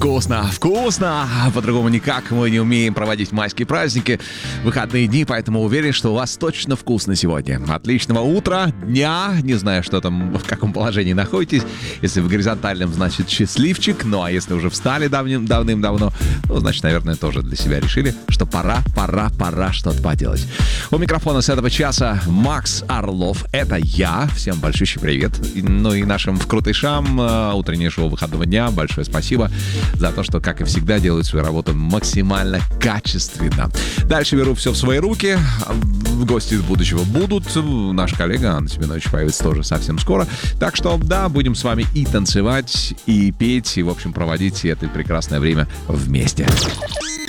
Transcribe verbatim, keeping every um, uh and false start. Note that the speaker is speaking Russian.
Вкусно, вкусно! По-другому никак мы не умеем проводить майские праздники, выходные дни, поэтому уверен, что у вас точно вкусно сегодня. Отличного утра, дня, не знаю, что там, в каком положении находитесь. Если в горизонтальном, значит, счастливчик. Ну, а если уже встали давним, давным-давно, ну, значит, наверное, тоже для себя решили, что пора, пора, пора что-то поделать. У микрофона с этого часа Макс Орлов. Это я. Всем большущий привет. Ну и нашим вкрутышам утреннее шоу выходного дня. Большое спасибо за то, что, как и всегда, делают свою работу максимально качественно. Дальше беру все в свои руки. Гости из будущего будут. Наш коллега Анна Семенович появится тоже совсем скоро. Так что, да, будем с вами и танцевать, и петь, и, в общем, проводить это прекрасное время вместе.